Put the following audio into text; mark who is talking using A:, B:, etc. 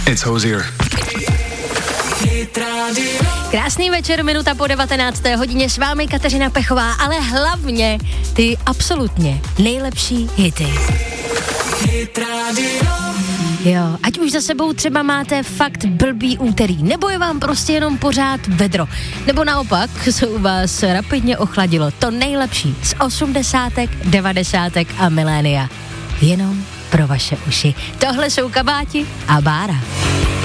A: It's Hozier.
B: Krásný večer, minuta po 19. hodině, s vámi Kateřina Pechová, ale hlavně ty absolutně nejlepší hity. Jo, ať už za sebou třeba máte fakt blbý úterý, nebo je vám prostě jenom pořád vedro, nebo naopak se u vás rapidně ochladilo, to nejlepší z 80., 90. a milénia. Jenom pro vaše uši. Tohle jsou Kabáti a Bára.